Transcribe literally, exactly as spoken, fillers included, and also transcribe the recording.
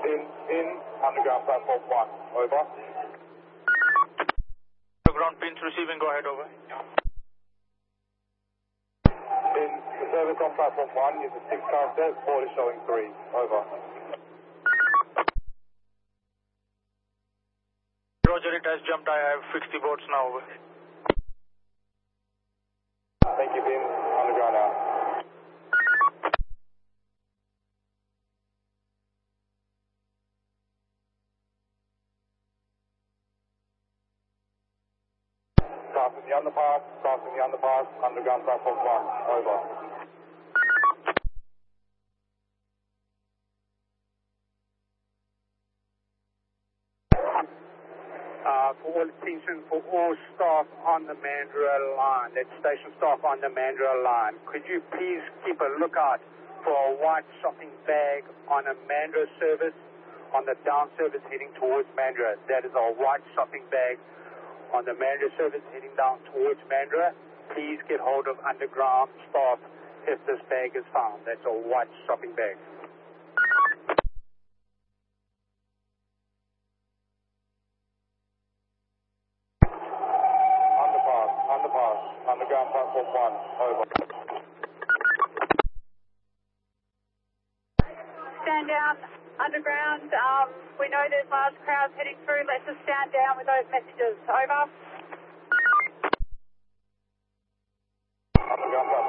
In, in, underground platform one, over. Ground pins receiving, go ahead, over. In, the service on platform one is a six car set, board is showing three, over. Roger, it has jumped, I have fixed the boards now, over. Thank you, Vin, underground out. Crossing the underpass, crossing the underpass, underground platform one, over. Uh, for all attention, for all staff on the Mandurah line, that's station staff on the Mandurah line, could you please keep a lookout for a white shopping bag on a Mandurah service, on the down service heading towards Mandurah. That is a white shopping bag on the Mandurah service heading down towards Mandurah. Please get hold of underground staff if this bag is found. That's a white shopping bag. Underpass, underpass, underground platform one, over. Stand down, underground. Um, we know there's large crowds heading through. Let's just stand down with those messages. Over. Underground platform